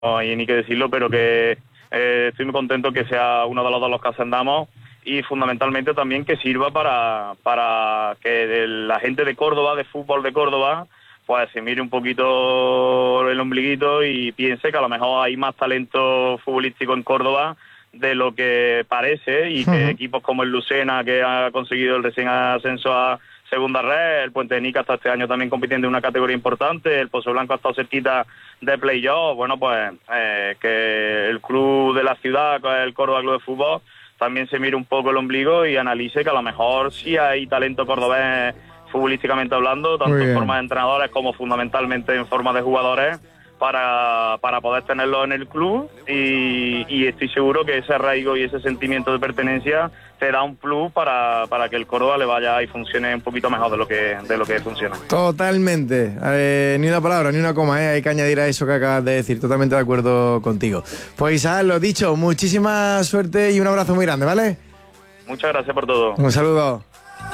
no hay ni que decirlo, pero que estoy muy contento que sea uno de los dos los que ascendamos y fundamentalmente también que sirva para que la gente de Córdoba, de fútbol de Córdoba, pues se mire un poquito el ombliguito y piense que a lo mejor hay más talento futbolístico en Córdoba de lo que parece, y que equipos como el Lucena, que ha conseguido el recién ascenso a Segunda Red, el Puente de Nica hasta este año también compitiendo en una categoría importante, el Pozo Blanco ha estado cerquita de playoff, bueno, pues que el club de la ciudad, el Córdoba Club de Fútbol, también se mire un poco el ombligo y analice que a lo mejor sí hay talento cordobés futbolísticamente hablando, tanto en forma de entrenadores como fundamentalmente en forma de jugadores, para poder tenerlo en el club, y estoy seguro que ese arraigo y ese sentimiento de pertenencia te da un plus para que el Córdoba le vaya y funcione un poquito mejor de lo que funciona. Totalmente, ni una palabra, ni una coma, hay que añadir a eso que acabas de decir, totalmente de acuerdo contigo. Pues Isaac, lo dicho, muchísima suerte y un abrazo muy grande, ¿vale? Muchas gracias por todo. Un saludo.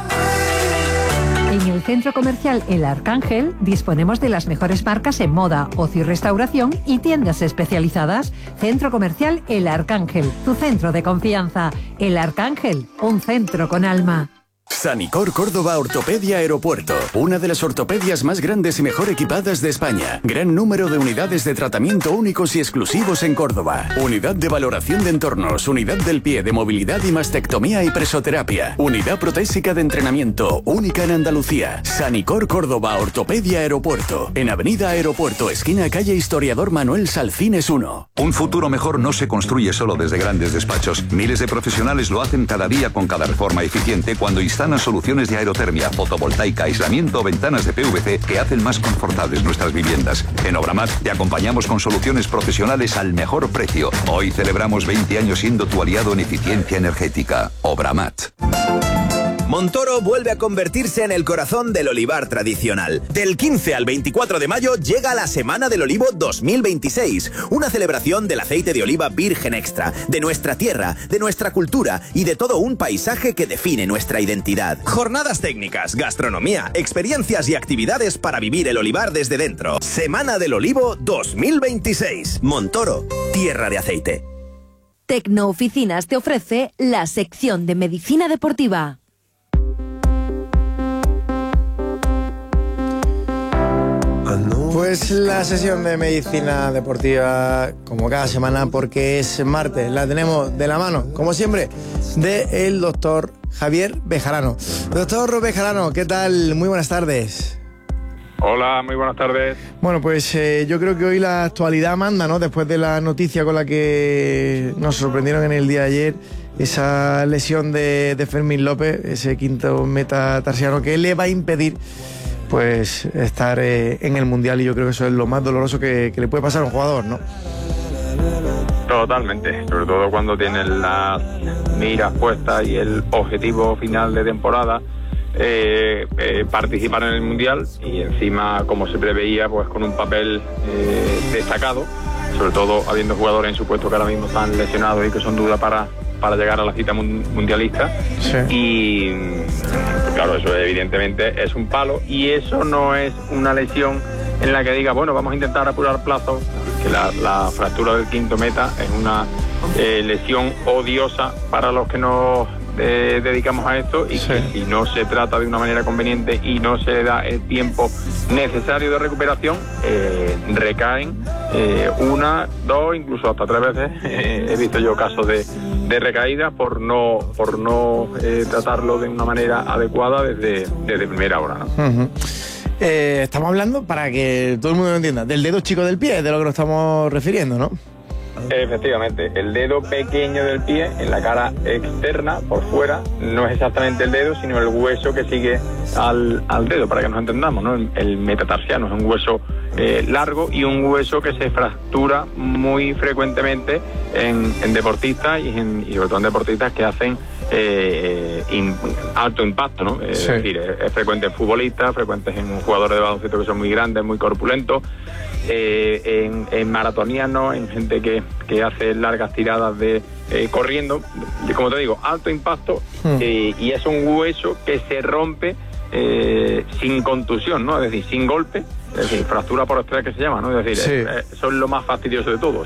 En el Centro Comercial El Arcángel disponemos de las mejores marcas en moda, ocio y restauración y tiendas especializadas. Centro Comercial El Arcángel, tu centro de confianza. El Arcángel, un centro con alma. Sanicor Córdoba Ortopedia Aeropuerto, una de las ortopedias más grandes y mejor equipadas de España. Gran número de unidades de tratamiento únicos y exclusivos en Córdoba. Unidad de valoración de entornos, unidad del pie de movilidad y mastectomía y presoterapia. Unidad protésica de entrenamiento, única en Andalucía. Sanicor Córdoba Ortopedia Aeropuerto, en Avenida Aeropuerto, esquina calle Historiador Manuel Salcines 1. Un futuro mejor no se construye solo desde grandes despachos. Miles de profesionales lo hacen cada día con cada reforma eficiente cuando instalan soluciones de aerotermia, fotovoltaica, aislamiento o ventanas de PVC que hacen más confortables nuestras viviendas. En Obramat te acompañamos con soluciones profesionales al mejor precio. Hoy celebramos 20 años siendo tu aliado en eficiencia energética. Obramat. Montoro vuelve a convertirse en el corazón del olivar tradicional. Del 15 al 24 de mayo llega la Semana del Olivo 2026, una celebración del aceite de oliva virgen extra, de nuestra tierra, de nuestra cultura y de todo un paisaje que define nuestra identidad. Jornadas técnicas, gastronomía, experiencias y actividades para vivir el olivar desde dentro. Semana del Olivo 2026. Montoro, tierra de aceite. Tecnooficinas te ofrece la sección de medicina deportiva. Pues la sesión de medicina deportiva, como cada semana, porque es martes, la tenemos de la mano, como siempre, del doctor Javier Bejarano. Doctor Bejarano, ¿qué tal? Muy buenas tardes. Hola, muy buenas tardes. Bueno, pues yo creo que hoy la actualidad manda, ¿no? Después de la noticia con la que nos sorprendieron en el día de ayer, esa lesión de Fermín López, ese quinto metatarsiano que le va a impedir pues estar en el Mundial, y yo creo que eso es lo más doloroso que le puede pasar a un jugador, ¿no? Totalmente, sobre todo cuando tienes las miras puestas y el objetivo final de temporada, participar en el Mundial, y encima, como se preveía, pues con un papel destacado, sobre todo habiendo jugadores en su puesto que ahora mismo están lesionados y que son duda para llegar a la cita mundialista. Sí. Y claro, eso evidentemente es un palo, y eso no es una lesión en la que diga, bueno, vamos a intentar apurar plazos, que la fractura del quinto meta es una lesión odiosa para los que nos dedicamos a esto, y sí, que si no se trata de una manera conveniente y no se da el tiempo necesario de recuperación, recaen una, dos, incluso hasta 3 veces. He visto yo casos de recaídas por no tratarlo de una manera adecuada desde primera hora, ¿no? Uh-huh. Estamos hablando, para que todo el mundo lo entienda, del dedo chico del pie, de lo que nos estamos refiriendo, ¿no? Efectivamente, el dedo pequeño del pie en la cara externa, por fuera, no es exactamente el dedo, sino el hueso que sigue al dedo, para que nos entendamos, ¿no? El metatarsiano es un hueso largo, y un hueso que se fractura muy frecuentemente en deportistas y sobre todo en deportistas que hacen alto impacto, ¿no? Sí. Es decir, es frecuente en futbolistas, frecuente en jugadores de baloncesto que son muy grandes, muy corpulentos, en maratonianos, en gente que hace largas tiradas de corriendo, como te digo, alto impacto, y es un hueso que se rompe sin contusión, ¿no? Es decir, sin golpe, es decir, fractura por estrés que se llama, ¿no? Es decir, Sí. eso es lo más fastidioso de todo.